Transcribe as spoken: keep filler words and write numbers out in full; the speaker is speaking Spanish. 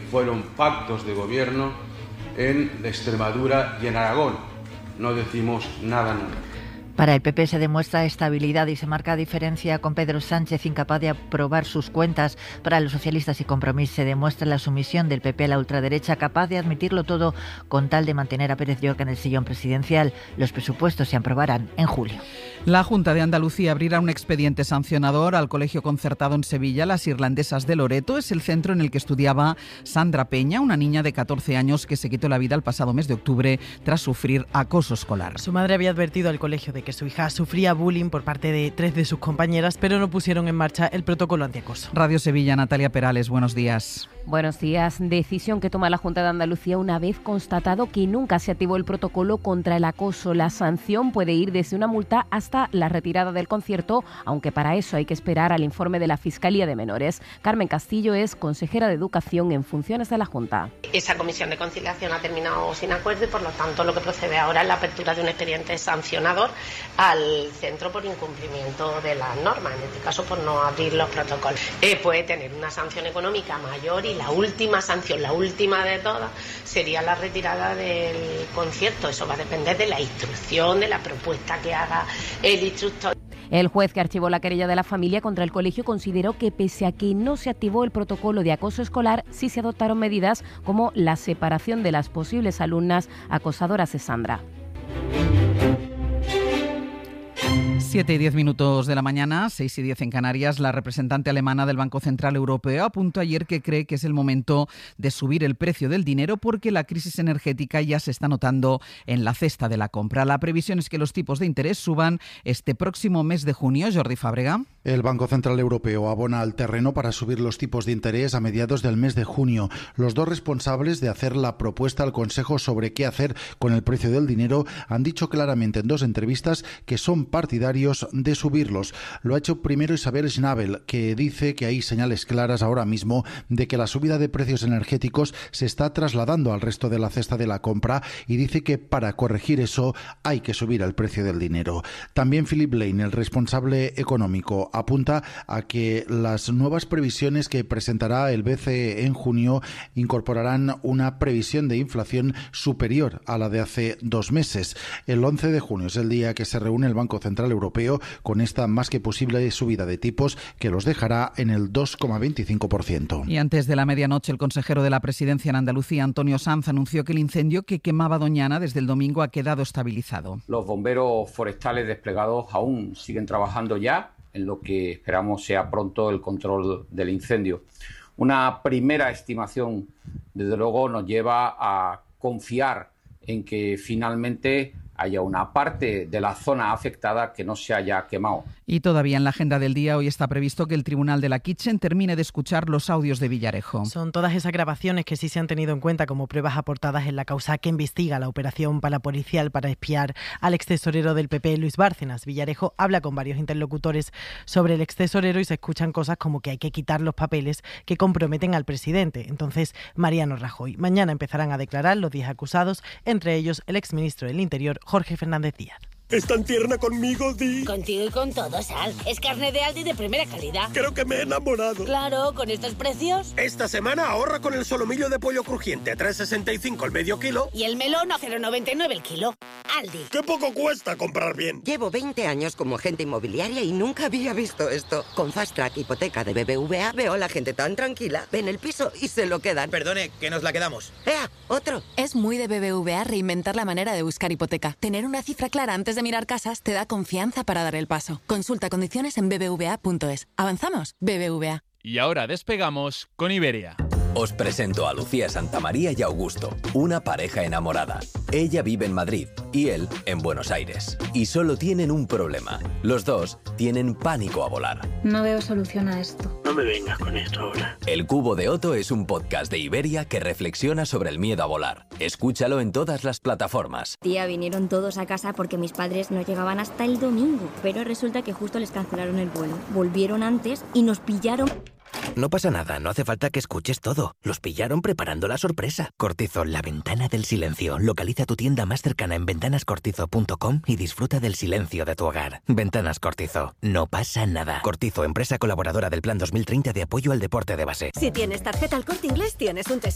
fueron pactos de gobierno en Extremadura y en Aragón. No decimos nada nuevo. Para el P P se demuestra estabilidad y se marca diferencia con Pedro Sánchez, incapaz de aprobar sus cuentas. Para los socialistas y Compromís se demuestra la sumisión del P P a la ultraderecha, capaz de admitirlo todo con tal de mantener a Pérez Llorca en el sillón presidencial. Los presupuestos se aprobarán en julio. La Junta de Andalucía abrirá un expediente sancionador al colegio concertado en Sevilla, Las Irlandesas de Loreto. Es el centro en el que estudiaba Sandra Peña, una niña de catorce años que se quitó la vida el pasado mes de octubre tras sufrir acoso escolar. Su madre había advertido al colegio de que su hija sufría bullying por parte de tres de sus compañeras, pero no pusieron en marcha el protocolo antiacoso. Radio Sevilla, Natalia Perales, buenos días. Buenos días. Decisión que toma la Junta de Andalucía una vez constatado que nunca se activó el protocolo contra el acoso. La sanción puede ir desde una multa hasta la retirada del concierto, aunque para eso hay que esperar al informe de la Fiscalía de Menores. Carmen Castillo es consejera de Educación en funciones de la Junta. Esa comisión de conciliación ha terminado sin acuerdo y, por lo tanto, lo que procede ahora es la apertura de un expediente sancionador al centro por incumplimiento de las normas, en este caso por no abrir los protocolos. Eh, puede tener una sanción económica mayor y la última sanción, la última de todas, sería la retirada del concierto. Eso va a depender de la instrucción, de la propuesta que haga el instructor. El juez que archivó la querella de la familia contra el colegio consideró que, pese a que no se activó el protocolo de acoso escolar, sí se adoptaron medidas como la separación de las posibles alumnas acosadoras de Sandra. siete y diez minutos de la mañana, seis y diez en Canarias. La representante alemana del Banco Central Europeo apuntó ayer que cree que es el momento de subir el precio del dinero porque la crisis energética ya se está notando en la cesta de la compra. La previsión es que los tipos de interés suban este próximo mes de junio. Jordi Fábrega. El Banco Central Europeo abona al terreno para subir los tipos de interés a mediados del mes de junio. Los dos responsables de hacer la propuesta al Consejo sobre qué hacer con el precio del dinero han dicho claramente en dos entrevistas que son partidarios de subirlos. Lo ha hecho primero Isabel Schnabel, que dice que hay señales claras ahora mismo de que la subida de precios energéticos se está trasladando al resto de la cesta de la compra y dice que para corregir eso hay que subir el precio del dinero. También Philip Lane, el responsable económico, apunta a que las nuevas previsiones que presentará el B C E en junio incorporarán una previsión de inflación superior a la de hace dos meses. El once de junio es el día que se reúne el Banco Central Europeo con esta más que posible subida de tipos que los dejará en el dos coma veinticinco por ciento. Y antes de la medianoche, el consejero de la Presidencia en Andalucía, Antonio Sanz, anunció que el incendio que quemaba Doñana desde el domingo ha quedado estabilizado. Los bomberos forestales desplegados aún siguen trabajando ya en lo que esperamos sea pronto el control del incendio. Una primera estimación, desde luego, nos lleva a confiar en que finalmente haya una parte de la zona afectada que no se haya quemado. Y todavía en la agenda del día, hoy está previsto que el Tribunal de la Kitchen termine de escuchar los audios de Villarejo. Son todas esas grabaciones que sí se han tenido en cuenta como pruebas aportadas en la causa que investiga la operación parapolicial para espiar al extesorero del P P, Luis Bárcenas. Villarejo habla con varios interlocutores sobre el extesorero y se escuchan cosas como que hay que quitar los papeles que comprometen al presidente. Entonces, Mariano Rajoy. Mañana empezarán a declarar los diez acusados, entre ellos el exministro del Interior, Jorge Fernández Díaz. ¿Es tan tierna conmigo, Di? Contigo y con todo, Sal. Es carne de Aldi de primera calidad. Creo que me he enamorado. Claro, con estos precios. Esta semana ahorra con el solomillo de pollo crujiente a tres sesenta y cinco el medio kilo. Y el melón a cero noventa y nueve el kilo. Aldi. ¡Qué poco cuesta comprar bien! Llevo veinte años como agente inmobiliaria y nunca había visto esto. Con Fast Track Hipoteca de B B V A veo a la gente tan tranquila. Ven el piso y se lo quedan. Perdone, que nos la quedamos. ¡Ea! ¡Otro! Es muy de B B V A reinventar la manera de buscar hipoteca. Tener una cifra clara antes de mirar casas te da confianza para dar el paso. Consulta condiciones en b b v a punto es. ¿Avanzamos? B B V A. Y ahora despegamos con Iberia. Os presento a Lucía Santamaría y Augusto, una pareja enamorada. Ella vive en Madrid y él en Buenos Aires. Y solo tienen un problema. Los dos tienen pánico a volar. No veo solución a esto. No me vengas con esto ahora. El Cubo de Otto es un podcast de Iberia que reflexiona sobre el miedo a volar. Escúchalo en todas las plataformas. Tía, vinieron todos a casa porque mis padres no llegaban hasta el domingo. Pero resulta que justo les cancelaron el vuelo. Volvieron antes y nos pillaron... No pasa nada, no hace falta que escuches todo. Los pillaron preparando la sorpresa. Cortizo, la ventana del silencio. Localiza tu tienda más cercana en ventanas cortizo punto com y disfruta del silencio de tu hogar. Ventanas Cortizo. No pasa nada. Cortizo, empresa colaboradora del Plan dos mil treinta de apoyo al deporte de base. Si tienes tarjeta Al Corte Inglés, tienes un